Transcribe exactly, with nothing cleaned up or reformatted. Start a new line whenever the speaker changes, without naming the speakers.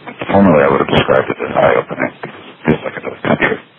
Formerly, I would have described it as eye-opening. It feels like another country.